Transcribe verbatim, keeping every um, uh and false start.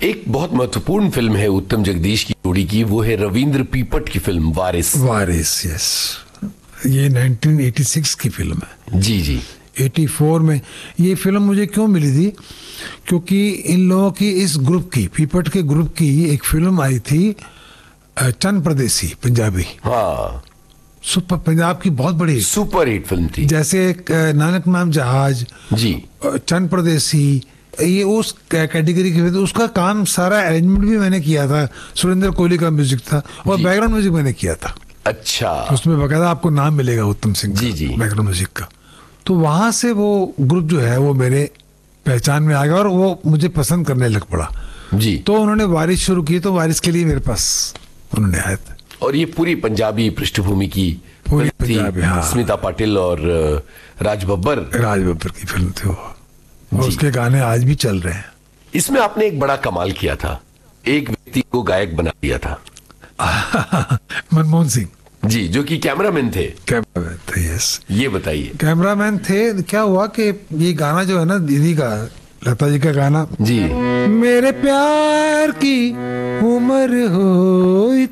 एक बहुत महत्वपूर्ण फिल्म है उत्तम जगदीश की जोड़ी की, वो है रविंद्र पीपट की फिल्म वारिस। वारिस, यस, ये नाइनटीन एटी सिक्स की फिल्म है। जी जी। चौरासी में ये फिल्म मुझे क्यों मिली थी, क्योंकि इन लोगों की, इस ग्रुप की, पीपट के ग्रुप की एक फिल्म आई थी चंद परदेसी, पंजाबी। हाँ, सुपर, पंजाब की बहुत बड़ी सुपर हिट फिल्म थी। जैसे एक नानक नाम जहाज जी, चंद परदेसी, ये उस कैटेगरी की। तो उसका काम सारा अरेंजमेंट भी मैंने किया था, सुरेंद्र कोहली का म्यूजिक था और बैकग्राउंड म्यूजिक मैंने किया था। अच्छा। उसमें बकायदा आपको नाम मिलेगा उत्तम सिंह जी जी, बैकग्राउंड म्यूजिक का। तो वहां से वो ग्रुप जो है वो मेरे पहचान में आ गया और वो मुझे पसंद करने लग पड़ा जी। तो उन्होंने वारिस शुरू की, तो वारिस के लिए मेरे पास उन्होंने आए थे। और ये पूरी पंजाबी पृष्ठभूमि की पूरी फिल्म थी। पंजाबी, हाँ। स्मिता पाटिल और राज बब्बर राज बब्बर की फिल्म थी वो, और उसके गाने आज भी चल रहे हैं। इसमें आपने एक बड़ा कमाल किया था, एक व्यक्ति को गायक बना दिया था। मनमोहन सिंह जी, जो कि कैमरामैन थे। कैमरामैन थे, यस। ये बताइए। कैमरामैन थे। क्या हुआ कि ये गाना जो है ना दीदी का, लता जी का गाना, जी, मेरे प्यार की उम्र हो